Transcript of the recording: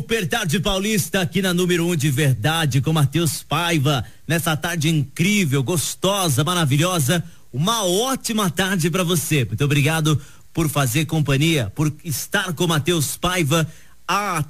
Super Tarde Paulista aqui na número 1 de verdade com Matheus Paiva, nessa tarde incrível, gostosa, maravilhosa, uma ótima tarde para você. Muito obrigado por fazer companhia, por estar com Matheus Paiva